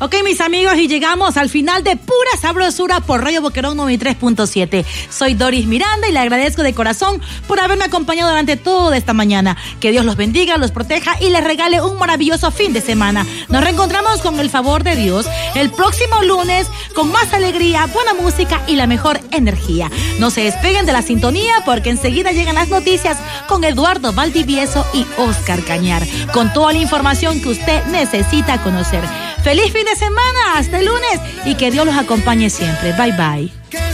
Ok, mis amigos, y llegamos al final de Pura Sabrosura por Radio Boquerón 93.7. Soy Doris Miranda y le agradezco de corazón por haberme acompañado durante toda esta mañana. Que Dios los bendiga, los proteja y les regale un maravilloso fin de semana. Nos reencontramos con el favor de Dios el próximo lunes con más alegría, buena música y la mejor energía. No se despeguen de la sintonía porque enseguida llegan las noticias con Eduardo Valdivieso y Oscar Cañar, con toda la información que usted necesita conocer. ¡Feliz fin de semana! Hasta el lunes y que Dios los acompañe siempre. Bye, bye.